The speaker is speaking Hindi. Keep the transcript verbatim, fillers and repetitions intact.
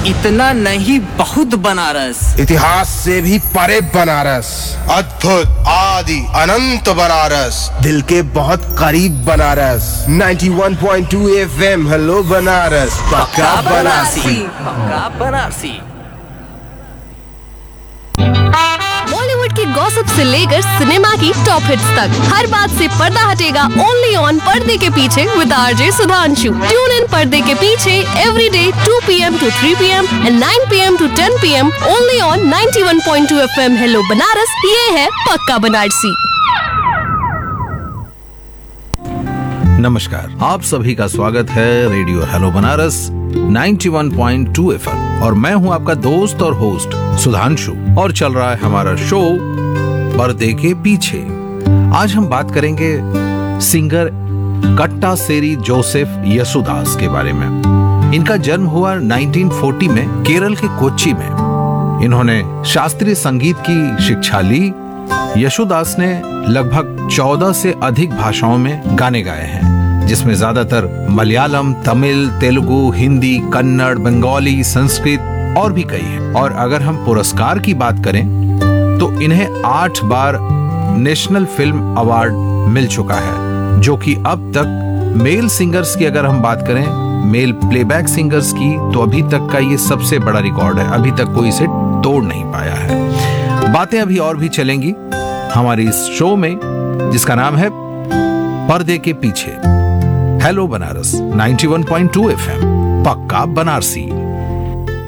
इतना नहीं बहुत बनारस, इतिहास से भी परे बनारस, अद्भुत आदि अनंत बनारस, दिल के बहुत करीब बनारस। इक्यानवे पॉइंट दो एफएम हेलो बनारस, पक्का बनारसी। पक्का बनारसी। बॉलीवुड की गॉसिप से लेकर सिनेमा की टॉप हिट्स तक हर बात से पर्दा हटेगा ओनली ऑन पर्दे के पीछे with RJ Sudhanshu. Tune in पर्दे के पीछे every day to P M to three P M and nine P M to ten P am only on इक्यानवे पॉइंट दो एफएम हेलो बनारस। ये है पक्का बनारसी। नमस्कार, आप सभी का स्वागत है रेडियो हेलो बनारस इक्यानवे पॉइंट दो एफएम और मैं हूं आपका दोस्त और होस्ट सुधांशु और चल रहा है हमारा शो पर्दे के पीछे। आज हम बात करेंगे सिंगर कट्टा सेरी जोसेफ यसुदास के बारे में। इनका जन्म हुआ उन्नीस सौ चालीस में केरल के कोच्चि में। इन्होंने शास्त्रीय संगीत की शिक्षा ली। यसुदास ने लगभग चौदह से अधिक भाषाओं में गाने गाए हैं, जिसमें ज्यादातर मलयालम, तमिल, तेलुगु, हिंदी, कन्नड़, बंगाली, संस्कृत और भी कई हैं। और अगर हम पुरस्कार की बात करें तो इन्हें आठ बार नेशनल फिल्म अवार्ड मिल चुका है, जो कि अब तक मेल सिंगर्स की अगर हम बात करें, मेल प्लेबैक सिंगर्स की, तो अभी तक का ये सबसे बड़ा रिकॉर्ड है। अभी तक कोई इसे तोड़ नहीं पाया है। बातें अभी और भी चलेंगी हमारी इस शो में, जिसका नाम है पर्दे के पीछे। हेलो बनारस इक्यानवे पॉइंट दो एफएम, पक्का बनारसी।